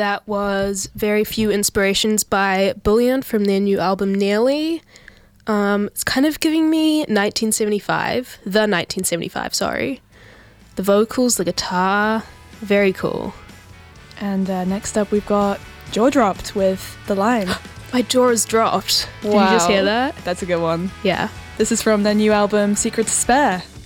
That was Very Few Inspirations by Bullion from their new album Nearly. It's kind of giving me 1975, sorry. The vocals, the guitar, very cool. And next up we've got Jaw Dropped with The Line. My jaw is dropped. Did you just hear that? That's a good one. Yeah. This is from their new album Secret to Spare.